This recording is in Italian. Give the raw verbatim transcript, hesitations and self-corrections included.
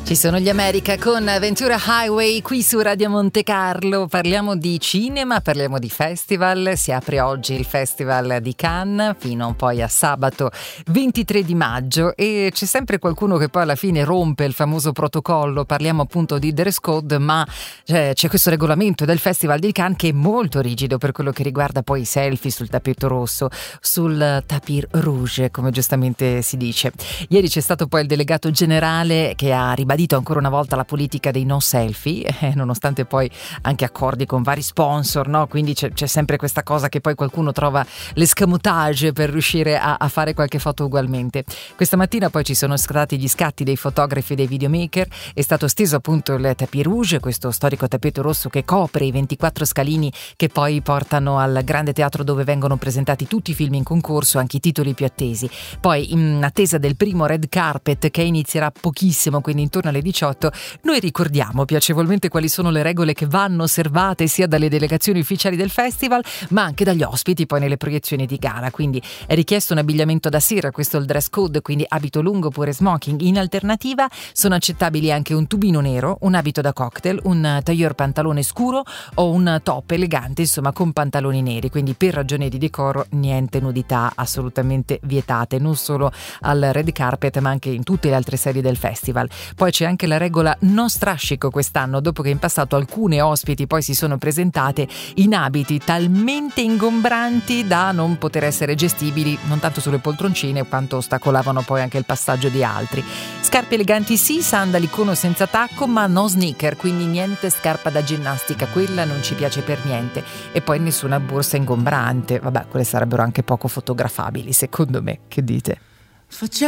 Ci sono gli America con Ventura Highway qui su Radio Monte Carlo. Parliamo di cinema, parliamo di festival. Si apre oggi il Festival di Cannes fino poi a sabato ventitré di maggio e c'è sempre qualcuno che poi alla fine rompe il famoso protocollo. Parliamo appunto di dress code, ma c'è, c'è questo regolamento del Festival di Cannes che è molto rigido per quello che riguarda poi i selfie sul tappeto rosso, sul tapis rouge, come giustamente si dice. Ieri c'è stato poi il delegato generale che ha ribadito ancora una volta la politica dei no selfie, eh, nonostante poi anche accordi con vari sponsor, no? Quindi c'è, c'è sempre questa cosa che poi qualcuno trova l'escamotage per riuscire a, a fare qualche foto ugualmente. Questa mattina poi ci sono stati gli scatti dei fotografi e dei videomaker, è stato steso appunto il tapis rouge, questo storico tappeto rosso che copre i ventiquattro scalini che poi portano al grande teatro dove vengono presentati tutti i film in concorso, anche i titoli più attesi. Poi in attesa del primo red carpet che inizierà pochissimo, quindi intorno alle diciotto, noi ricordiamo piacevolmente quali sono le regole che vanno osservate sia dalle delegazioni ufficiali del festival ma anche dagli ospiti poi nelle proiezioni di gara. Quindi è richiesto un abbigliamento da sera, questo è il dress code, quindi abito lungo oppure smoking. In alternativa sono accettabili anche un tubino nero, un abito da cocktail, un tailleur pantalone scuro o un top elegante, insomma con pantaloni neri. Quindi per ragioni di decoro niente nudità, assolutamente vietate, non solo al red carpet ma anche in tutte le altre serie del festival. Poi c'è anche la regola no strascico quest'anno, dopo che in passato alcune ospiti poi si sono presentate in abiti talmente ingombranti da non poter essere gestibili non tanto sulle poltroncine quanto ostacolavano poi anche il passaggio di altri. Scarpe eleganti sì, sandali con o senza tacco, ma no sneaker, quindi niente scarpa da ginnastica, quella non ci piace per niente. E poi nessuna borsa ingombrante, vabbè, quelle sarebbero anche poco fotografabili secondo me, che dite? Facciamo